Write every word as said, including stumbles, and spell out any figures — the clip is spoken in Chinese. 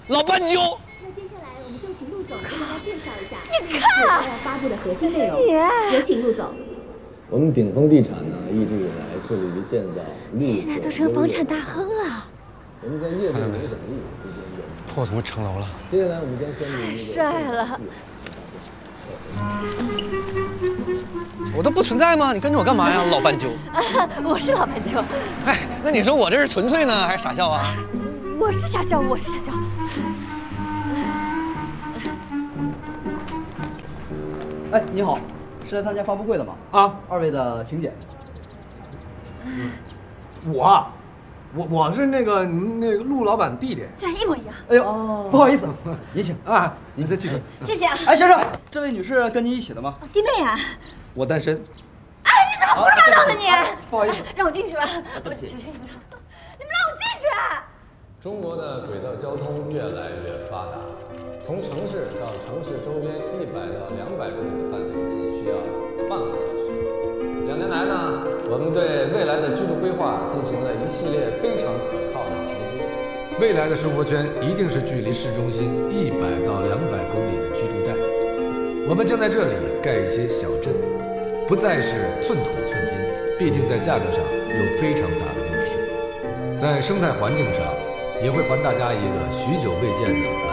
老斑鸠。 那接下来我们就请陆总给大家介绍一下你看要发布的核心内容。 你有请陆总。 我们鼎丰地产呢，一直以来致力于建造绿色。 现在都成房产大亨了。 我们在业内影响力之间有。 破同成楼了。 接下来我们将宣布一个。 帅了。 我都不存在吗？你跟着我干嘛呀，老斑鸠？ 我是老斑鸠。 哎，那你说我这是纯粹呢，还是傻笑啊？ 我是傻笑，我是傻笑。 哎，你好，是来参加发布会的吗？ 啊， 二位的请柬。 我，我我是那个那个陆老板弟弟。 对，一模一样。 哎呦，哦、不好意思，您请啊，您再继续。 谢谢啊。 哎，先生，这位女士跟您一起的吗？ 弟妹啊。 我单身。 哎，你怎么胡说八道的你？ 啊、不好意思， 让我进去吧。我求求你们让，你们让我进去。 中国的轨道交通越来越发达，从城市到城市周边一百到两百公里的范围仅需要半个小时。两年来呢，我们对未来的居住规划进行了一系列非常可靠的评估。 未来的生活圈一定是距离市中心一百到两百公里的居住带。我们将在这里盖一些小镇，不再是寸土寸金，必定在价格上有非常大的优势。在生态环境上，也会还大家一个许久未见的